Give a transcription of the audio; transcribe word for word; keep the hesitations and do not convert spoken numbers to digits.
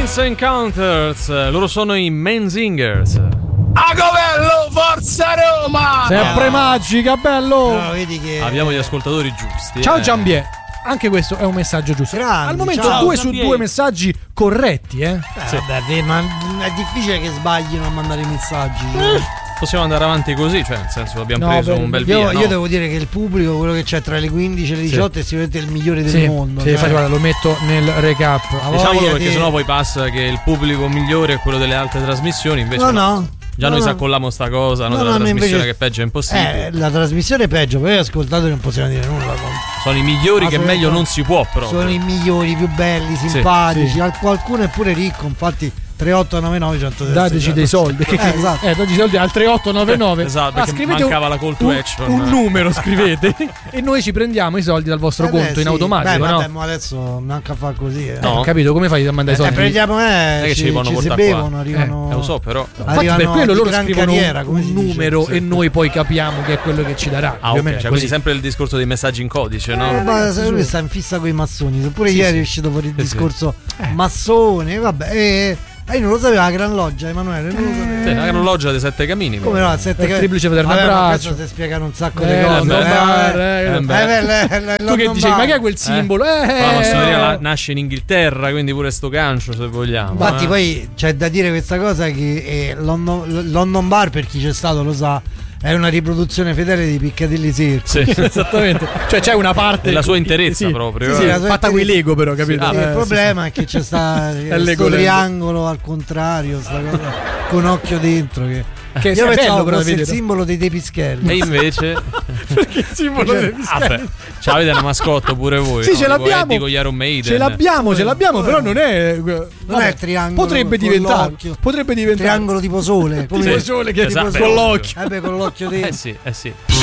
Close Encounters, loro sono i Menzingers. A Govello, forza Roma! Sempre magica, bello! No, vedi che... Abbiamo gli ascoltatori giusti. Ciao eh. Giambier. Anche questo è un messaggio giusto. Grandi, Al momento ciao, due su Giambier. due messaggi corretti, eh? Eh, Sì. vabbè, ma è difficile che sbaglino a mandare i messaggi. Possiamo andare avanti così, cioè nel senso abbiamo No, preso beh, un bel Io, via, io no? devo dire che il pubblico, quello che c'è tra le quindici e le diciotto, è sicuramente il migliore del Sì, mondo. sì, cioè. infatti guarda, lo metto nel recap. Ha Diciamolo voglia perché di- sennò poi passa che il pubblico migliore è quello delle altre trasmissioni, invece No, no. Già no, noi no. s'accolliamo sta cosa, no, No, della no, trasmissione invece- che peggio è impossibile. Eh, la trasmissione è peggio, poi gli ascoltatori non possiamo dire nulla. Sono i migliori che Assolutamente. meglio non si può proprio. Sono i migliori, i più belli, simpatici. Sì. Qualcuno è pure ricco, infatti tre otto nove nove uno zero zero Dateci dei soldi. Eh, esatto. Eh, dateci soldi al tre otto nove nove. Esatto, perché scrivete mancava un, la call to un- action. Un numero scrivete e noi ci prendiamo i soldi dal vostro Eh beh, conto in sì. automatico, Beh, no? vabbè, ma adesso manca a fare così. Eh. No. Eh, capito, come fai a mandare i Eh, soldi? prendiamo, eh, Non è che ci, ci devono ci si portare qua. bevono, arrivano. Eh, lo so, però. Infatti arrivano per quello di loro gran scrivono carriera, come un si dice. numero Sì. e noi poi capiamo che è quello che ci darà. Ah, Più o ok, meno è cioè, così. quindi sempre il discorso dei messaggi in codice, no? Eh, ma ragazzi, lui su. sta in fissa con i massoni. Pure Sì, ieri sì. è uscito fuori il Sì, sì. discorso massone. Vabbè, eh, eh, io non lo sapevo la Gran Loggia, Emanuele. Non lo sapevo. Sì, la gran loggia dei sette camini. Come no, sette Il triplice fraterno Vabbè, ma abbraccio. questo si spiegano un sacco Eh, di cose. London eh, Bar, eh, eh, eh, eh, beh. beh, le- le- Tu che London dicevi, Bar. ma che è quel simbolo? Eh, Ma la massoneria eh. la- nasce in Inghilterra, quindi pure sto gancio se vogliamo. Infatti eh. poi c'è da dire questa cosa che eh, London, London Bar, per chi c'è stato lo sa, è una riproduzione fedele di Piccadilly Circus. Sì. Esattamente. Cioè c'è una parte Della sua che- interezza sì. proprio. Sì, sì, eh. la sua Fatta con i interezza. Lego però, capito? Sì, Eh, il sì, problema è che c'è sta È questo Legoland. triangolo al contrario, sta cosa, con occhio dentro che, sì. Che io è pensavo bello però da fosse il vedere. simbolo dei tepischermi. E invece, Perché il simbolo Cioè, dei biscotti? vabbè, ce l'avete una mascotte pure voi. Sì, no? ce Tipo l'abbiamo. Eddie con gli Iron Maiden. Ce l'abbiamo, ce l'abbiamo, però non è. Non è il triangolo Potrebbe con diventare. l'occhio. Potrebbe diventare. Triangolo tipo sole, come Tipo Sì. sole che Esatto. tipo con l'occhio. Eh beh, con l'occhio Eh dentro. sì, eh sì.